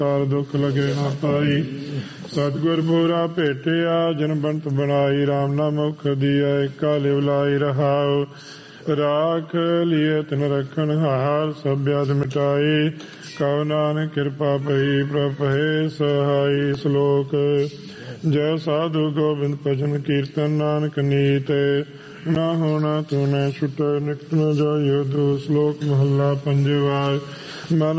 ਕਾਲ ਦੁੱਖ ਲਗੇ ਨਾ ਪਾਈ। ਸਤਿਗੁਰ ਪੂਰਾ ਭੇਟਿਆ ਜਨ ਬੰਤ ਬਣਾਈ। ਰਾਮ ਨਾਮ ਮੁਖ ਦੀਆ ਏਕਾ ਲਿਵ ਲਾਈ ਰਹਾਉ। ਰਾਖ ਲਿਏ ਤਿਨ ਰਖਣ ਹਾਰ ਸਭ ਵਿਆਧ ਮਿਟਾਈ। ਕਉ ਨਾਨਕ ਕਿਰਪਾ ਪਈ ਪ੍ਰਭ ਹੈ ਸਹਾਈ। ਸ਼ਲੋਕ ਜੈ ਸਾਧੂ ਗੋਬਿੰਦ ਭਜਨ ਕੀਰਤਨ ਨਾਨਕ ਨੀਤ। ਨਾ ਹੋਣਾ ਤੂੰ ਨਾ ਛੁਟੈ ਨਿਕਟ ਨ ਜਾਇ। ਸ਼ਲੋਕ ਮਹੱਲਾ ਪੰਜਵਾ। ਮਨ